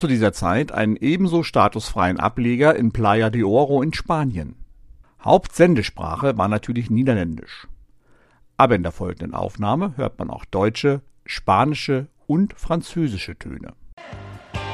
zu dieser Zeit einen ebenso statusfreien Ableger in Playa de Oro in Spanien. Hauptsendesprache war natürlich Niederländisch. Aber in der folgenden Aufnahme hört man auch deutsche, spanische und französische Töne.